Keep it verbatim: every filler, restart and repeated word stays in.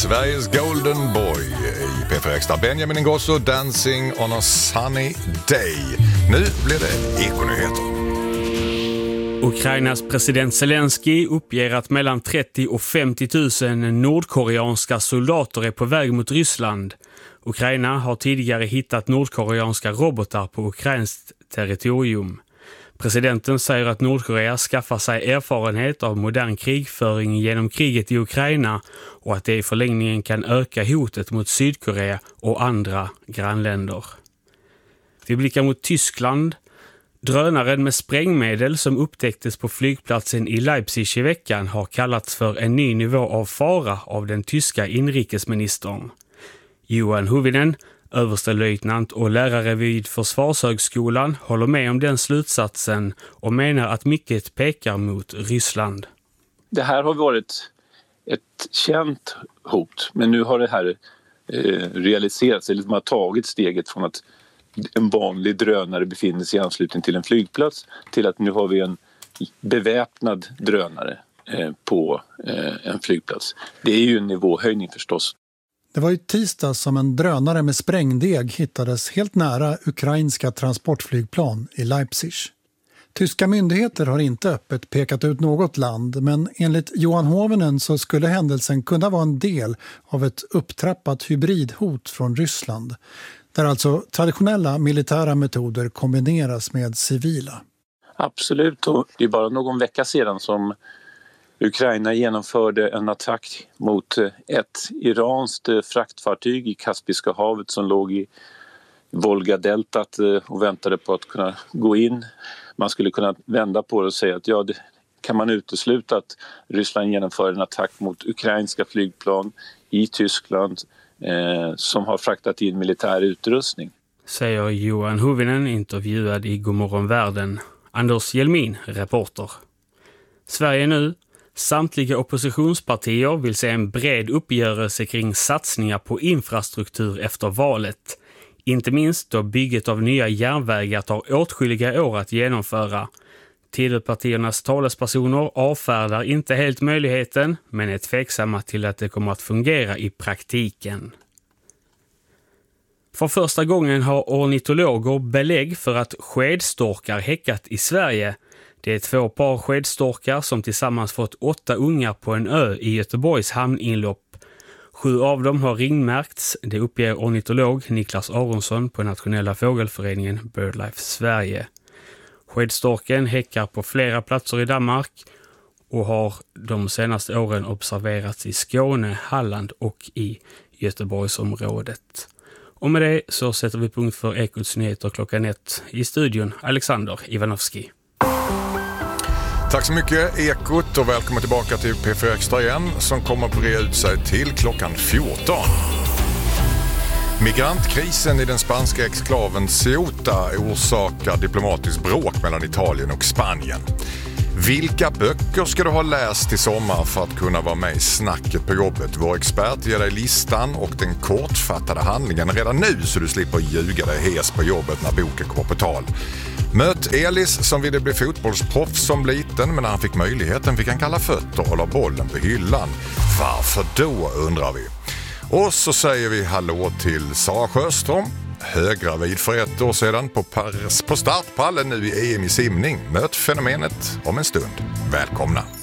Sveriges Golden Boy i P fyra Extra. Benjamin Ingrosso, Dancing on a Sunny Day. Nu blir det Ekonyheter. Ukrainas president Zelensky uppger att mellan trettio och femtio tusen nordkoreanska soldater är på väg mot Ryssland. Ukraina har tidigare hittat nordkoreanska robotar på ukrainskt territorium. Presidenten säger att Nordkorea skaffar sig erfarenhet av modern krigföring genom kriget i Ukraina och att det i förlängningen kan öka hotet mot Sydkorea och andra grannländer. Vi blickar mot Tyskland. Drönaren med sprängmedel som upptäcktes på flygplatsen i Leipzig i veckan har kallats för en ny nivå av fara av den tyska inrikesministern. Johan Hovinen, överstelöjtnant och lärare vid Försvarshögskolan, håller med om den slutsatsen och menar att mycket pekar mot Ryssland. Det här har varit ett känt hot, men nu har det här eh, realiserats, eller man har tagit steget från att en vanlig drönare befinner sig i anslutning till en flygplats till att nu har vi en beväpnad drönare eh, på eh, en flygplats. Det är ju en nivåhöjning förstås. Det var ju tisdag som en drönare med sprängdeg hittades helt nära ukrainska transportflygplan i Leipzig. Tyska myndigheter har inte öppet pekat ut något land, men enligt Johan Hovinen så skulle händelsen kunna vara en del av ett upptrappat hybridhot från Ryssland, där alltså traditionella militära metoder kombineras med civila. Absolut, och det är bara någon vecka sedan som Ukraina genomförde en attack mot ett iranskt fraktfartyg i Kaspiska havet som låg i Volga-deltat och väntade på att kunna gå in. Man skulle kunna vända på det och säga att ja, det kan man utesluta att Ryssland genomför en attack mot ukrainska flygplan i Tyskland eh, som har fraktat in militär utrustning. Säger Johan Hovinen, intervjuad i Godmorgon Världen. Anders Jelmin, reporter. Sverige nu. Samtliga oppositionspartier vill se en bred uppgörelse kring satsningar på infrastruktur efter valet. Inte minst då bygget av nya järnvägar tar åtskilliga år att genomföra. Tidöpartiernas talespersoner avfärdar inte helt möjligheten, men är tveksamma till att det kommer att fungera i praktiken. För första gången har ornitologer belägg för att skedstorkar häckat i Sverige. Det är två par skedstorkar som tillsammans fått åtta ungar på en ö i Göteborgs hamninlopp. Sju av dem har ringmärkts, det uppger ornitolog Niklas Aronsson på Nationella fågelföreningen BirdLife Sverige. Skedstorken häckar på flera platser i Danmark och har de senaste åren observerats i Skåne, Halland och i Göteborgsområdet. Och med det så sätter vi punkt för Ekots nyheter klockan ett. I studion Alexander Ivanovski. Tack så mycket Ekot och välkommen tillbaka till P fyra Extra igen som kommer att bre ut sig till klockan fjorton. Migrantkrisen i den spanska exklaven Ceuta orsakar diplomatiskt bråk mellan Italien och Spanien. Vilka böcker ska du ha läst i sommar för att kunna vara med i snacket på jobbet? Vår expert ger dig listan och den kortfattade handlingen redan nu så du slipper ljuga dig hes på jobbet när boken kommer på tal. Möt Elis som ville bli fotbollsproffs som liten, men när han fick möjligheten fick han kalla fötter och la bollen på hyllan. Varför då, undrar vi. Och så säger vi hallå till Sara Sjöström, höggravid för ett år sedan på, par- på startpallen nu i E M i simning. Möt fenomenet om en stund. Välkomna!